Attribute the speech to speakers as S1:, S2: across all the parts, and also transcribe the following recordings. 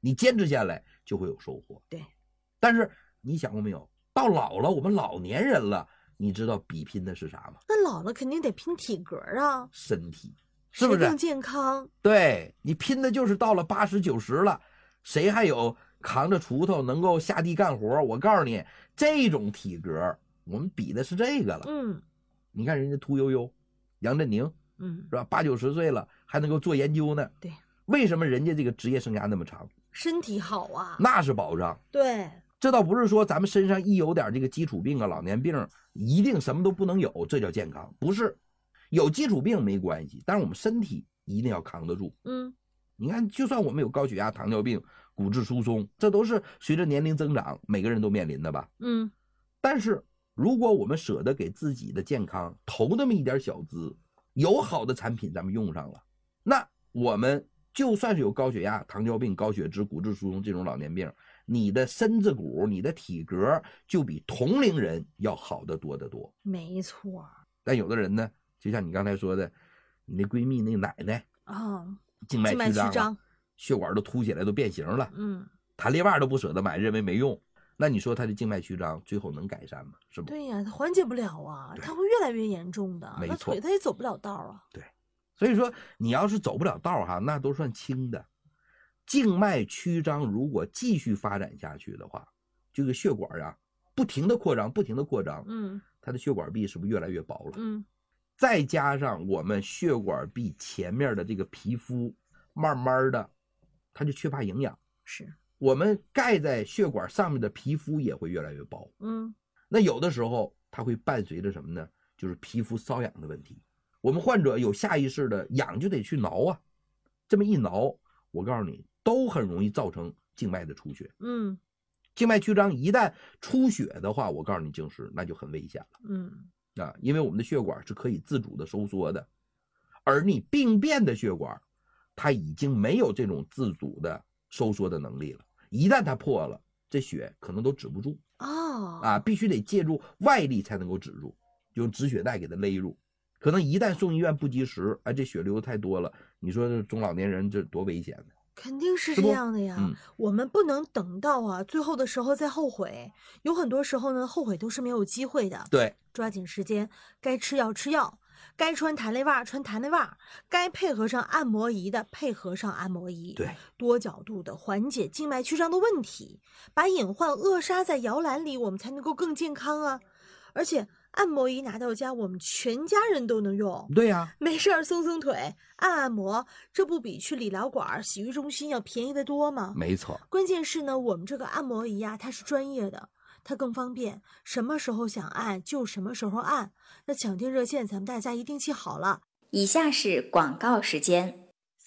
S1: 你坚持下来就会有收获。
S2: 对，
S1: 但是你想过没有，到老了，我们老年人了，你知道比拼的是啥吗？
S2: 那老了肯定得拼体格啊，
S1: 身体，是不是？
S2: 谁更健康？
S1: 对，你拼的就是到了80、90了，谁还有扛着锄头能够下地干活？我告诉你，这种体格，我们比的是这个了。你看人家屠呦呦、杨振宁，是吧？80、90岁了还能够做研究呢。
S2: 对，
S1: 为什么人家这个职业生涯那么长？
S2: 身体好啊，
S1: 那是保障。
S2: 对，
S1: 这倒不是说咱们身上一有点这个基础病啊、老年病，一定什么都不能有，这叫健康。不是，有基础病没关系，但是我们身体一定要扛得住。你看，就算我们有高血压、糖尿病、骨质疏松，这都是随着年龄增长，每个人都面临的吧。但是如果我们舍得给自己的健康投那么一点小资，有好的产品咱们用上了，那我们就算是有高血压、糖尿病、高血脂、骨质疏松这种老年病，你的身子骨、你的体格就比同龄人要好得多得多。
S2: 没错。
S1: 但有的人呢，就像你刚才说的，你那闺蜜那奶奶啊，静脉曲张，血管都凸起来，都变形了，弹力袜都不舍得买，认为没用。那你说他的静脉曲张最后能改善吗？是不？
S2: 对呀，他缓解不了啊，他会越来越严重的。
S1: 没错，
S2: 那腿他也走不了道啊。
S1: 对，所以说你要是走不了道哈，那都算轻的。静脉曲张如果继续发展下去的话，这个血管啊不停的扩张，不停的扩张，它的血管壁是不是越来越薄了？再加上我们血管壁前面的这个皮肤，慢慢的它就缺乏营养，
S2: 是
S1: 我们盖在血管上面的皮肤也会越来越薄。那有的时候它会伴随着什么呢？就是皮肤瘙痒的问题。我们患者有下意识的痒就得去挠啊，这么一挠，我告诉你，都很容易造成静脉的出血。静脉曲张一旦出血的话，我告诉你，静时那就很危险了。因为我们的血管是可以自主的收缩的，而你病变的血管，它已经没有这种自主的收缩的能力了。一旦它破了，这血可能都止不住必须得借助外力才能够止住，用止血带给它勒住。可能一旦送医院不及时，这血流太多了，你说这中老年人这多危险呢？
S2: 肯定是这样的呀。我们不能等到最后的时候再后悔。有很多时候呢，后悔都是没有机会的。
S1: 对，
S2: 抓紧时间，该吃药吃药，该穿弹力袜穿弹力袜，该配合上按摩仪的配合上按摩仪。
S1: 对，
S2: 多角度的缓解静脉曲张的问题，把隐患扼杀在摇篮里，我们才能够更健康啊。而且按摩仪拿到家，我们全家人都能用。
S1: 对呀，
S2: 没事儿松松腿，按按摩，这不比去理疗馆、洗浴中心要便宜得多吗？
S1: 没错。
S2: 关键是呢，我们这个按摩仪它是专业的，它更方便，什么时候想按就什么时候按。那抢订热线咱们大家一定记好了。
S3: 以下是广告时间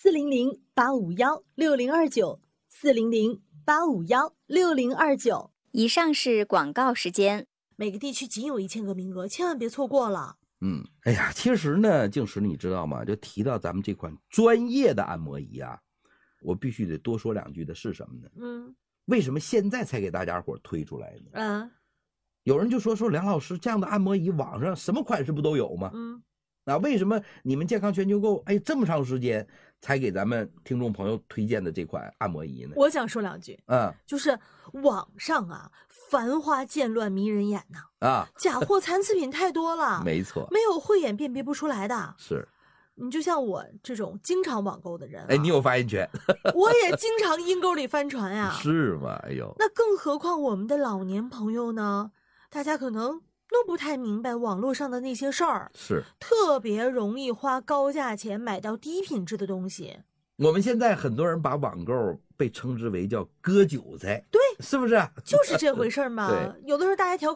S2: ：400-851-6029，400-851-6029。
S3: 以上是广告时间。
S2: 每个地区仅有1000个名额，千万别错过了。
S1: 哎呀，其实呢，静时你知道吗？就提到咱们这款专业的按摩仪啊，我必须得多说两句的是什么呢？为什么现在才给大家伙推出来呢？有人就说梁老师，这样的按摩仪网上什么款式不都有吗？为什么你们健康全球购这么长时间才给咱们听众朋友推荐的这款按摩仪呢？
S2: 我想说两句，就是网上繁花渐乱迷人眼假货残次品太多了。
S1: 没错，
S2: 没有慧眼辨别不出来的。
S1: 是，
S2: 你就像我这种经常网购的人
S1: 你有发言权。
S2: 我也经常阴沟里翻船呀。
S1: 是吗？哎呦，
S2: 那更何况我们的老年朋友呢？大家可能都不太明白网络上的那些事儿，
S1: 是
S2: 特别容易花高价钱买到低品质的东西。
S1: 我们现在很多人把网购被称之为叫割韭菜，
S2: 对，
S1: 是不是？
S2: 就是这回事嘛。有的时候大家调侃